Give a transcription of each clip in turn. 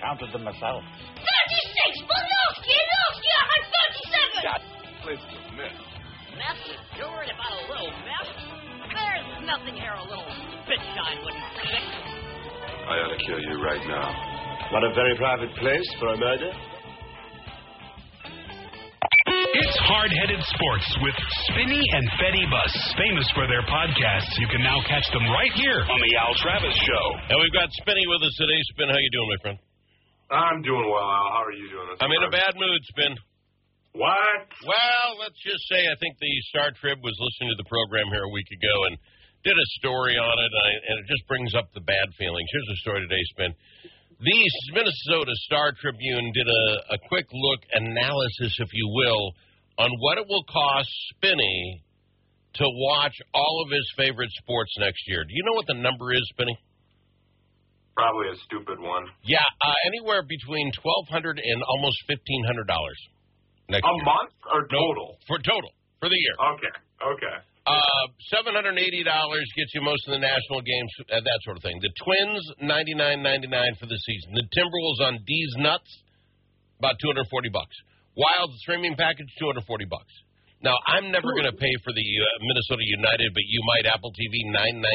counted them myself. 36! But look, kid, look! Yeah, I'm 37! God, place with meth. Meth? You're worried about a little meth? There's nothing here a little spit shine wouldn't fix. I ought to kill you right now. What a very private place for a murder. It's Hard-Headed Sports with Spinny and Fetty Bus. Famous for their podcasts, you can now catch them right here on the Al Travis Show. And we've got Spinny with us today. Spin, how you doing, my friend? I'm doing well, Al. How are you doing this I'm in a morning? bad mood, Spin. What? Well, let's just say I think the Star Trib was listening to the program here a week ago and did a story on it, and it just brings up the bad feelings. Here's the story today, Spin. The Minnesota Star Tribune did a quick look analysis, if you will, on what it will cost Spinny to watch all of his favorite sports next year. Do you know what the number is, Spinny? Probably a stupid one. Yeah, anywhere between $1,200 and almost $1,500 next year. A month or total? No, for the year. Okay. $780 gets you most of the national games, that sort of thing. The Twins, $99.99 for the season. The Timberwolves on D's Nuts, about $240. Wild streaming package, $240. Now, I'm never going to pay for the Minnesota United, but you might. Apple TV,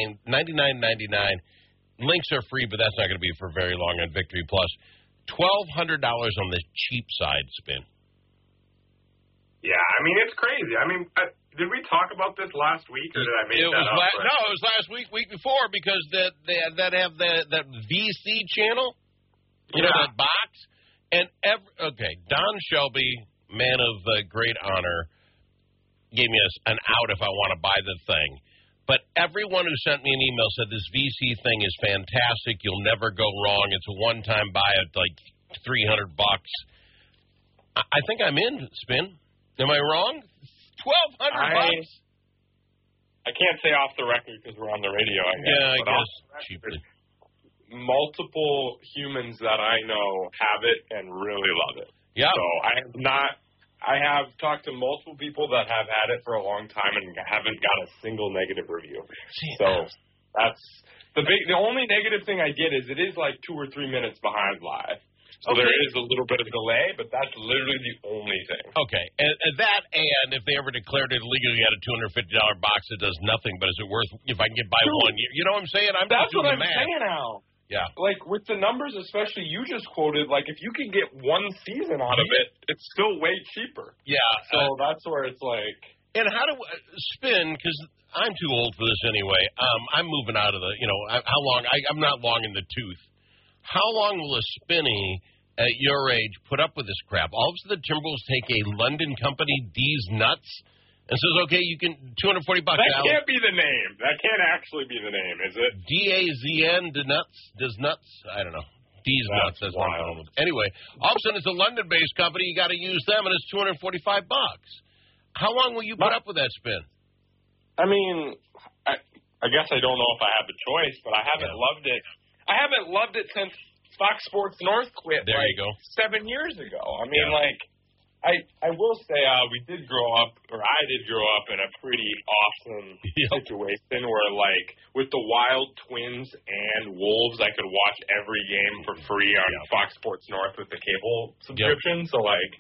$99.99. Links are free, but that's not going to be for very long on Victory Plus. $1,200 on the cheap side, Spin. Yeah, I mean, it's crazy. I mean, did we talk about this last week, or did I make that up? No, it was last week before, because that have that VC channel, that box. And Don Shelby, man of great honor, gave me an out if I want to buy the thing. But everyone who sent me an email said this VC thing is fantastic. You'll never go wrong. It's a one-time buy at like $300. I think I'm in, Spin. Am I wrong? $1,200. I can't say off the record because we're on the radio, I guess. Yeah, I but guess. Cheaply. Multiple humans that I know have it and really love it. Yeah. So I have talked to multiple people that have had it for a long time and haven't got a single negative review. So that's the only negative thing I get is it is like 2 or 3 minutes behind live. So there is a little bit of delay, but that's literally the only thing. Okay. And if they ever declared it illegally at a $250 box, it does nothing, but is it worth, if I can get by one year? You know what I'm saying? That's what I'm saying now. Yeah. Like, with the numbers, especially you just quoted, like, if you can get one season out of it, it's still way cheaper. Yeah. So that's where it's like. And how do Spin, because I'm too old for this anyway. I'm moving out of the, how long, I'm not long in the tooth. How long will a Spinny at your age put up with this crap? All of a sudden the Timberwolves take a London company, D's Nuts, and says, okay, you can, $240. That can't be the name. That can't actually be the name, is it? DAZN, Does Nuts? I don't know. D's Nuts, that's wild. Anyway, all of a sudden it's a London-based company. You got to use them, and it's $245. How long will you put up with that, Spin? I mean, I guess I don't know if I have a choice, but I haven't loved it. I haven't loved it since Fox Sports North quit. There you go. 7 years ago. I mean, I will say we did grow up, or I did grow up in a pretty awesome situation where, like, with the Wild, Twins, and Wolves, I could watch every game for free on Fox Sports North with the cable subscription. So, like,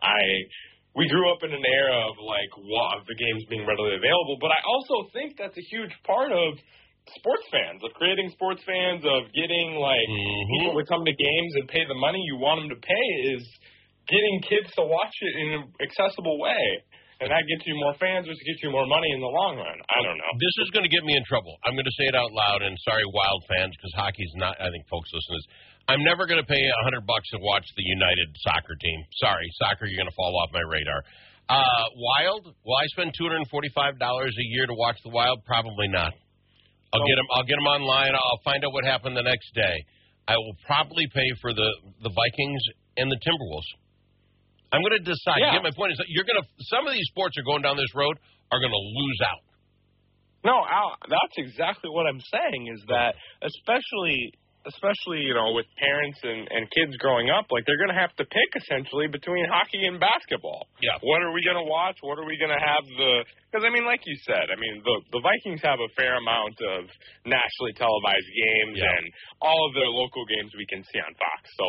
we grew up in an era of, like, the games being readily available. But I also think that's a huge part of sports fans, of creating sports fans, of getting, like, people to come to games and pay the money you want them to pay is getting kids to watch it in an accessible way. And that gets you more fans, which gets you more money in the long run. I don't know. This is going to get me in trouble. I'm going to say it out loud, and sorry, Wild fans, because hockey's not, I think folks listen to this. I'm never going to pay $100 to watch the United soccer team. Sorry, soccer, you're going to fall off my radar. Wild, will I spend $245 a year to watch the Wild? Probably not. I'll get them online. I'll find out what happened the next day. I will probably pay for the Vikings and the Timberwolves. I'm going to decide. Yeah. My point is that some of these sports are going down this road are going to lose out. No, Al, that's exactly what I'm saying is that especially with parents and kids growing up, like they're going to have to pick essentially between hockey and basketball. Yeah. What are we going to watch? What are we going to have because I mean, like you said, I mean, the Vikings have a fair amount of nationally televised games and all of their local games we can see on Fox. So